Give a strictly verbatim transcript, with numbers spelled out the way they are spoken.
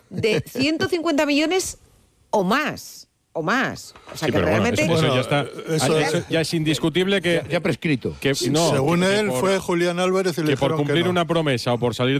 de ciento cincuenta millones o más. O más. O sea, Sí, que pero bueno, realmente... eso, eso Bueno, ya está. eso- eso ya es indiscutible que. Ya prescrito. que no, Según que- que él, por- fue Julián Álvarez y le que por dijeron cumplir no. una promesa o por salir